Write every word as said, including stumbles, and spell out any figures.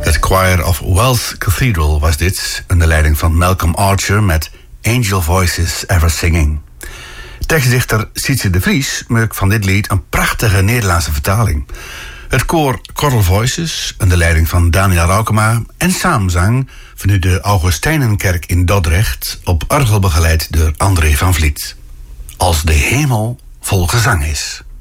Het Choir of Wells Cathedral was dit, onder leiding van Malcolm Archer met Angel Voices Ever Singing. Tekstdichter Sietse de Vries maakt van dit lied een prachtige Nederlandse vertaling. Het koor Choral Voices, onder leiding van Daniel Raukema, en saamzang vanuit de Augustijnenkerk in Dordrecht, op orgel begeleid door André van Vliet. Als de hemel vol gezang is.